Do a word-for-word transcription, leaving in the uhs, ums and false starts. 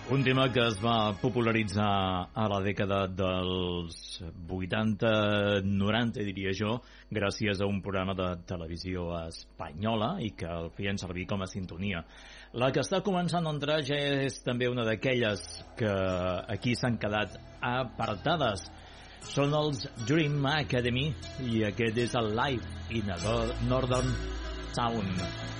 Un tema que es va popularitzar a la dècada dels vuitanta noranta, diria jo, gràcies a un programa de televisió espanyola i que el feien servir com a sintonia. La que està començant a entrar ja és també una d'aquelles que aquí s'han quedat apartades. Són els Dream Academy i aquest és el Live in a Northern Sound.